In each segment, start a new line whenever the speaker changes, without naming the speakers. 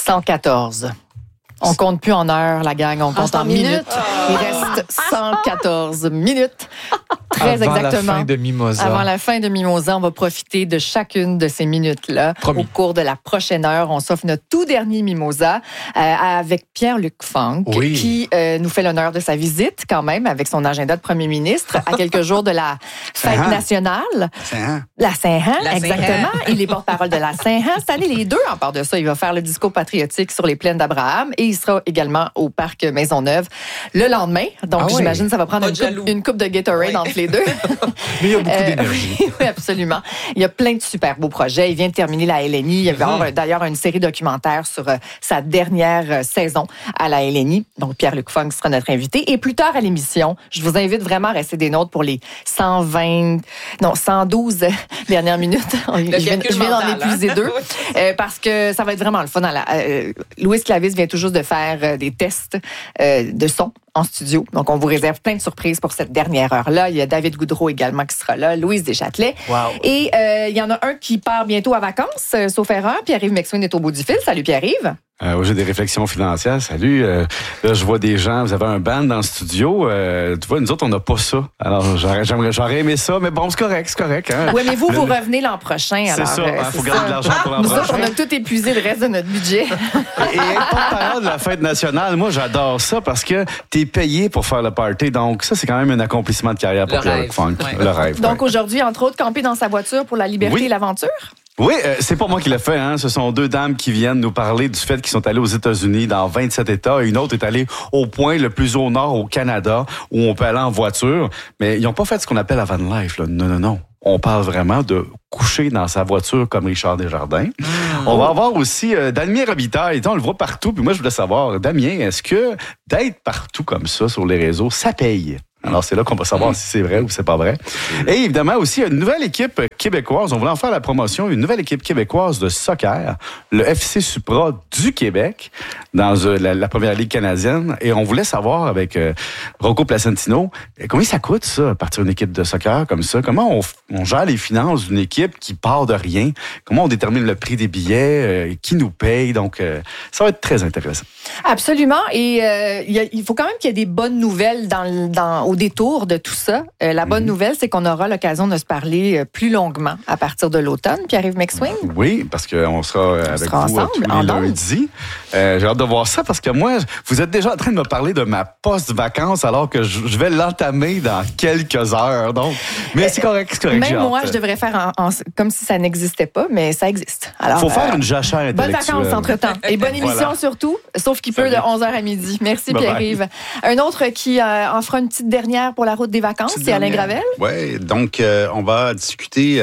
114. On compte plus en heures, la gang, on compte en minutes. Il reste 114 minutes. Très
avant
exactement.
La fin de Mimosa.
Avant la fin de Mimosa, on va profiter de chacune de ces minutes-là.
Promis.
Au cours de la prochaine heure, on s'offre notre tout dernier Mimosa avec Pierre-Luc Funk, qui nous fait l'honneur de sa visite quand même avec son agenda de premier ministre à quelques jours de la fête nationale. La Saint-Han, exactement. Il est porte-parole de la Saint-Han. Cette année, les deux, en part de ça, il va faire le discours patriotique sur les plaines d'Abraham et il sera également au parc Maisonneuve le lendemain. Donc, j'imagine que ça va prendre une coupe de Gatorade entre les deux.
Mais il y a beaucoup d'énergie.
Oui, absolument. Il y a plein de super beaux projets. Il vient de terminer la LNI. Il y avait d'ailleurs une série documentaire sur sa dernière saison à la LNI. Donc, Pierre-Luc Funk sera notre invité. Et plus tard à l'émission, je vous invite vraiment à rester des nôtres pour les 112 dernières minutes. Je viens d'en épuiser deux. Parce que ça va être vraiment le fun. Louis Clavis vient tout juste de faire des tests de son en studio. Donc, on vous réserve plein de surprises pour cette dernière heure-là. Il y a David Goudreau également qui sera là, Louise Deschâtelet. Wow. Et il y en a un qui part bientôt à vacances, sauf erreur. Pierre-Yves McSween est au bout du fil. Salut Pierre-Yves.
J'ai des réflexions financières. Salut. Là, je vois des gens. Vous avez un band dans le studio. Tu vois, nous autres, on n'a pas ça. Alors, j'aurais aimé ça, mais bon, c'est correct. Hein?
Oui, mais vous revenez l'an prochain.
C'est ça. Il faut garder de l'argent pour l'an prochain.
Nous autres, on a tout épuisé le reste de notre budget.
Et porte-parole de la fête nationale, moi, j'adore ça parce que t'es payé pour faire le party. Donc, ça, c'est quand même un accomplissement de carrière pour Pierre-Luc Funk. Le rêve.
Donc, aujourd'hui, entre autres, camper dans sa voiture pour la liberté et l'aventure.
Oui, c'est pas moi qui l'ai fait. Hein. Ce sont deux dames qui viennent nous parler du fait qu'ils sont allés aux États-Unis dans 27 États. Et une autre est allée au point le plus au nord, au Canada, où on peut aller en voiture. Mais ils n'ont pas fait ce qu'on appelle la van life. Là. Non. On parle vraiment de coucher dans sa voiture comme Richard Desjardins. On va avoir aussi Damien Robitaille. On le voit partout. Puis moi, je voulais savoir, Damien, est-ce que d'être partout comme ça sur les réseaux, ça paye? Alors, c'est là qu'on va savoir si c'est vrai ou c'est pas vrai. Et évidemment, aussi, une nouvelle équipe québécoise. On voulait en faire la promotion. Une nouvelle équipe québécoise de soccer, le FC Supra du Québec, dans la première ligue canadienne. Et on voulait savoir avec Rocco Placentino, combien ça coûte, ça, partir une équipe de soccer comme ça? Comment on gère les finances d'une équipe qui part de rien? Comment on détermine le prix des billets? Qui nous paye? Donc, ça va être très intéressant.
Absolument. Et il faut quand même qu'il y ait des bonnes nouvelles au détour de tout ça. La bonne nouvelle, c'est qu'on aura l'occasion de se parler plus longuement à partir de l'automne. Pierre-Yves McSween.
Oui, parce qu'on sera avec vous
ensemble,
tous les lundis. J'ai hâte de voir ça parce que moi, vous êtes déjà en train de me parler de ma post-vacances alors que je vais l'entamer dans quelques heures. Donc, mais c'est correct.
Même moi, je devrais faire comme si ça n'existait pas, mais ça existe.
Il faut faire une jachère intellectuelle.
Bonnes vacances entre-temps. Et bonne émission surtout, sauf qu'il peut de 11h à midi. Merci Pierre-Yves. Un autre qui en fera une petite dernière pour la route des vacances, c'est Alain Gravel.
Oui, donc on va discuter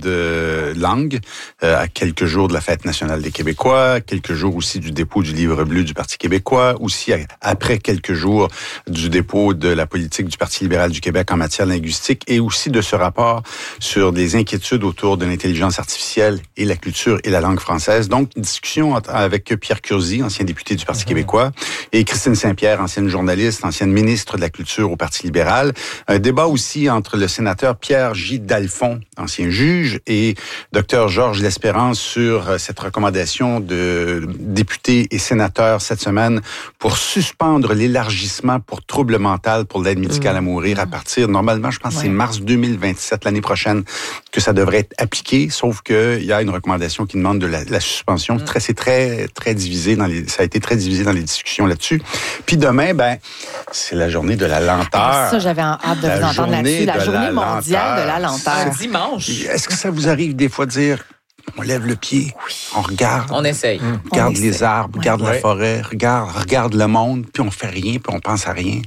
de langue à quelques jours de la Fête nationale des Québécois, quelques jours aussi du dépôt du livre bleu du Parti québécois, aussi après quelques jours du dépôt de la politique du Parti libéral du Québec en matière linguistique et aussi de ce rapport sur des inquiétudes autour de l'intelligence artificielle et la culture et la langue française. Donc, une discussion avec Pierre Curzi, ancien député du Parti québécois, et Christine Saint-Pierre, ancienne journaliste, ancienne ministre de la Culture au Parti libéral. Un débat aussi entre le sénateur Pierre J. Dalphon, ancien juge, et Dr. Georges Lespérance sur cette recommandation de députés et sénateurs cette semaine pour suspendre l'élargissement pour trouble mental pour l'aide médicale à mourir à partir, normalement, je pense que c'est mars 2027, l'année prochaine, que ça devrait être appliqué, sauf qu'il y a une recommandation qui demande de la suspension. C'est très, très divisé ça a été très divisé dans les discussions là-dessus. Puis demain, c'est la journée de la lenteur.
Ça, j'avais hâte de vous entendre là-dessus. La journée mondiale de la lenteur.
Un dimanche.
Est-ce que ça vous arrive des fois de dire, on lève le pied, on regarde.
On essaye.
Regarde les arbres, regarde la forêt, regarde le monde, puis on fait rien, puis on pense à rien.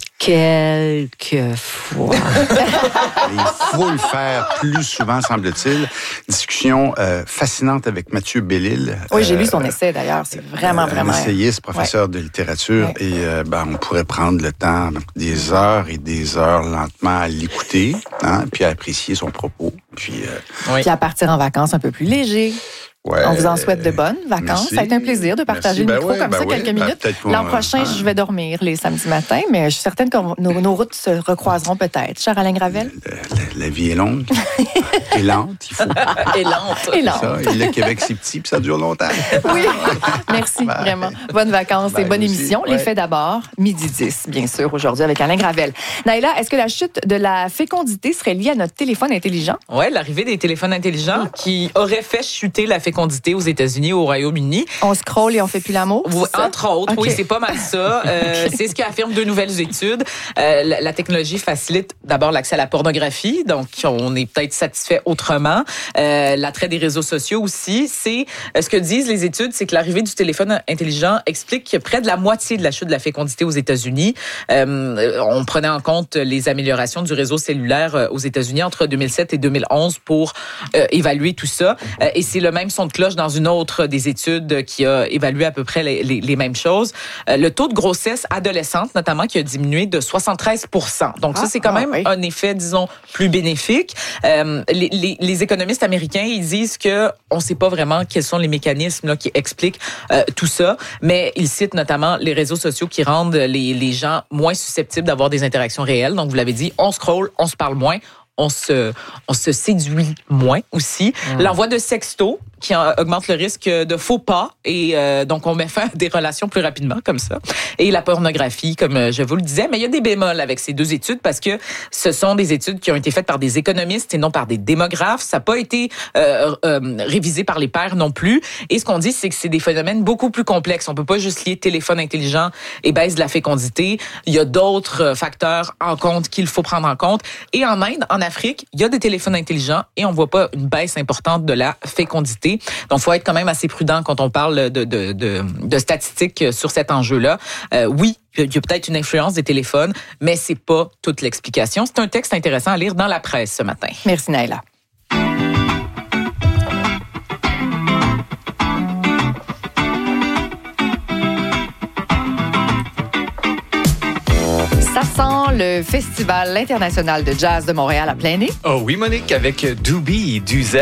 Quelquefois.
Il faut le faire plus souvent, semble-t-il. Discussion fascinante avec Mathieu Bellil.
Oui, j'ai lu son essai, d'ailleurs. C'est vraiment...
Un essayiste, professeur de littérature. Et on pourrait prendre le temps, des heures et des heures lentement à l'écouter, puis à apprécier son propos. Puis à partir en vacances un peu plus léger. Ouais.
On vous en souhaite de bonnes vacances.
Merci.
Ça a été un plaisir de partager le micro comme ça quelques minutes. L'an prochain, je vais dormir les samedis matins, mais je suis certaine que nos routes se recroiseront peut-être. Cher Alain Gravel?
La vie est longue. Et lente, il faut.
Et lente. Et lente.
Ça, et le Québec, c'est petit, puis ça dure longtemps.
Oui. Merci, vraiment. Bonnes vacances et bonne émission.
Ouais.
Les faits d'abord, midi 10, bien sûr, aujourd'hui avec Alain Gravel. Naïla, est-ce que la chute de la fécondité serait liée à notre téléphone intelligent?
Oui, l'arrivée des téléphones intelligents qui aurait fait chuter la fécondité aux États-Unis, au Royaume-Uni.
On scrolle et on fait plus l'amour?
Entre autres,
okay.
Oui, c'est pas mal ça. C'est ce qu'affirment 2 nouvelles études. La technologie facilite d'abord l'accès à la pornographie, donc on est peut-être satisfait autrement. L'attrait des réseaux sociaux aussi. C'est ce que disent les études, c'est que l'arrivée du téléphone intelligent explique que près de la moitié de la chute de la fécondité aux États-Unis. On prenait en compte les améliorations du réseau cellulaire aux États-Unis entre 2007 et 2011 pour évaluer tout ça. Et c'est le même son de cloche dans une autre des études qui a évalué à peu près les mêmes choses. Le taux de grossesse adolescente, notamment, qui a diminué de 73%. Donc ça, c'est quand même un effet, disons, plus bénéfique. Les économistes américains, ils disent que on ne sait pas vraiment quels sont les mécanismes là, qui expliquent tout ça, mais ils citent notamment les réseaux sociaux qui rendent les gens moins susceptibles d'avoir des interactions réelles. Donc, vous l'avez dit, on scrolle, on se parle moins. On se séduit moins aussi. L'envoi de sextos qui augmente le risque de faux pas et donc on met fin à des relations plus rapidement comme ça. Et la pornographie, comme je vous le disais, mais il y a des bémols avec ces 2 études parce que ce sont des études qui ont été faites par des économistes et non par des démographes. Ça n'a pas été révisé par les pairs non plus. Et ce qu'on dit, c'est que c'est des phénomènes beaucoup plus complexes. On peut pas juste lier téléphone intelligent et baisse de la fécondité. Il y a d'autres facteurs en compte qu'il faut prendre en compte. Et en Inde, en Afrique, il y a des téléphones intelligents et on voit pas une baisse importante de la fécondité. Donc, il faut être quand même assez prudent quand on parle de statistiques sur cet enjeu-là. Oui, il y a peut-être une influence des téléphones, mais c'est pas toute l'explication. C'est un texte intéressant à lire dans la presse ce matin.
Merci, Naïla. Ça sent le Festival international de jazz de Montréal à plein nez.
Oh oui, Monique, avec Doobie du Z.